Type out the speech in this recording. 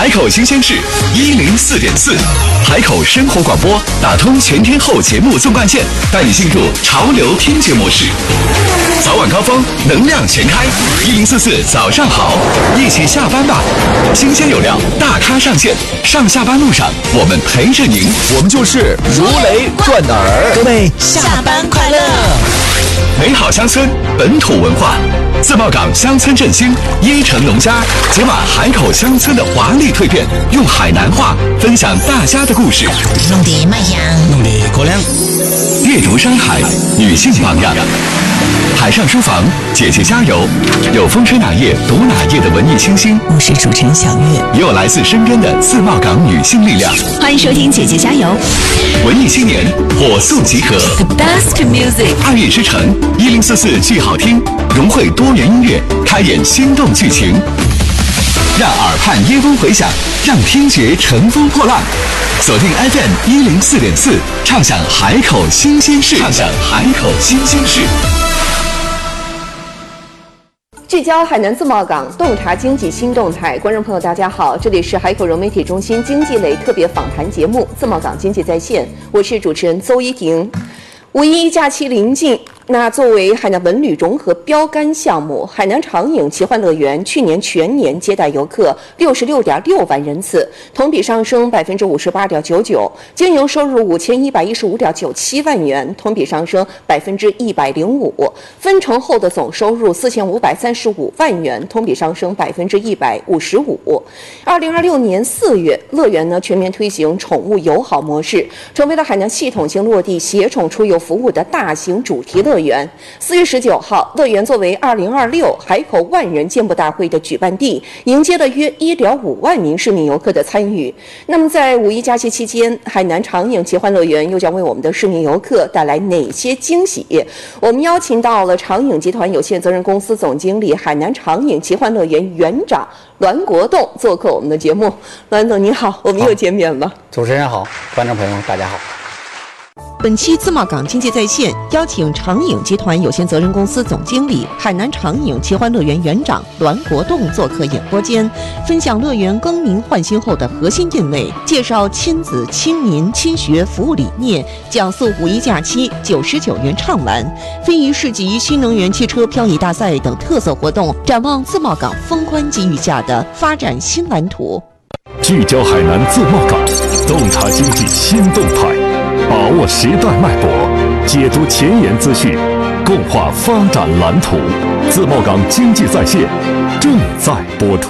海口新鲜事104.4，海口生活广播打通全天候节目纵贯线，带你进入潮流听觉模式。早晚高峰，能量全开，1044早上好，一起下班吧。新鲜有料，大咖上线，上下班路上我们陪着您，我们就是如雷贯耳。 各位下班快乐！ 美好乡村，本土文化，自贸港乡村振兴，伊城农家解码海口乡村的华丽蜕变，用海南话分享大家的故事， 弄得卖香， 弄得过凉。 阅读山海，女性榜样，海上书房，姐姐加油，有风吹哪页读哪页的文艺清新。 我是主持人小月， 也有来自身边的自贸港女性力量。 欢迎收听姐姐加油， 文艺青年火速集合 The best music， 爱乐之城1044剧好听，融汇多元音乐，开演心动剧情，让耳畔耶风回响，让听觉乘风破浪。锁定 FM 104.4，畅享海口新鲜事，畅享海口新鲜事。 聚焦海南自贸港，洞察经济新动态。观众朋友，大家好，这里是海口融媒体中心经济类特别访谈节目《自贸港经济在线》，我是主持人邹一婷。五一假期临近，那作为海南文旅融合标杆项目，海南长影奇幻乐园去年全年接待游客66.6万人次，同比上升58.99%，经营收入5115.97万元，同比上升105%，分成后的总收入4535万元，同比上升155%。2026年4月，乐园全面推行宠物友好模式，成为了海南系统性落地携宠出游服务的大型主题乐园。4月19号，乐园作为2026海口万人健步大会的举办地，迎接了约1.5万名市民游客的参与。那么在五一假期期间，海南长影奇幻乐园又将为我们的市民游客带来哪些惊喜？我们邀请到了长影集团有限责任公司总经理、海南长影奇幻乐园园长栾国栋做客我们的节目。栾总你好，我们又见面了。 主持人好，观众朋友大家好。 本期自贸港经济在线邀请长影集团有限责任公司总经理、海南长影奇幻乐园园长栾国栋做客演播间，分享乐园更名换新后的核心定位，介绍亲子、亲民、亲学服务理念，讲述五一假期99元畅玩、非遗市集、新能源汽车漂移大赛等特色活动，展望自贸港封关机遇下的发展新蓝图。 聚焦海南自贸港，洞察经济新动态，把握时代脉搏，解读前沿资讯，共话发展蓝图。自贸港经济在线正在播出。